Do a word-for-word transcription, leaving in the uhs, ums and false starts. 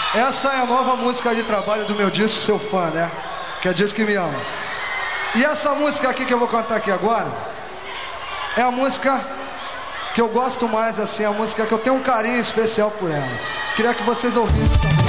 Essa é a nova música de trabalho do meu disco Seu Fã, né? Que é Diz Que Me Ama. E essa música aqui que eu vou cantar aqui agora é a música que eu gosto mais, assim, a música que eu tenho um carinho especial por ela. Queria que vocês ouvissem também.